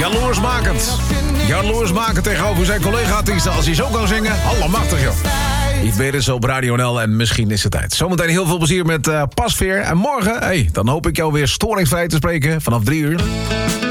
Jaloersmakend. Jaloersmakend tegenover zijn collega-artiesten. Als hij zo kan zingen, allemachtig joh. Yves Berends op Radio NL en misschien is het tijd. Zometeen heel veel plezier met Pasveer. En morgen, dan hoop ik jou weer storingvrij te spreken vanaf 3 uur.